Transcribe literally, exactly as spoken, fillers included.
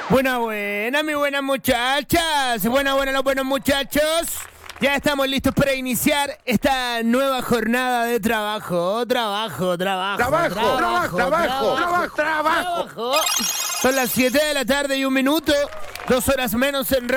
Buena, buena, mi buenas muchachas. Buena, buena, los buenos muchachos. Ya estamos listos para iniciar esta nueva jornada de trabajo. Trabajo, trabajo. Trabajo, trabajo, trabajo, trabajo, trabajo. Son las siete de la tarde y un minuto. Dos horas menos en